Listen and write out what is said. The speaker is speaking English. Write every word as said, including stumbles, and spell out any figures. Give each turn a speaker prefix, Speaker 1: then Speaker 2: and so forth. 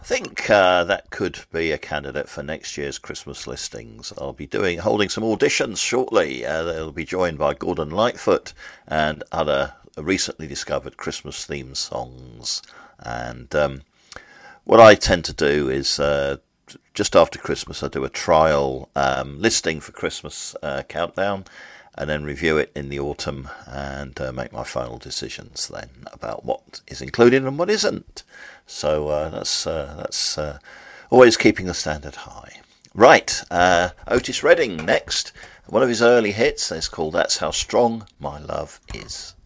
Speaker 1: think uh, that could be a candidate for next year's Christmas listings. I'll be doing holding some auditions shortly. Uh, they'll be joined by Gordon Lightfoot and other recently discovered Christmas themed songs. And um, what I tend to do is uh, just after Christmas, I do a trial um, listing for Christmas uh, countdown, and then review it in the autumn and uh, make my final decisions then about what is included and what isn't. So uh, that's uh, that's uh, always keeping the standard high. Right, uh, Otis Redding next. One of his early hits is called That's How Strong My Love Is.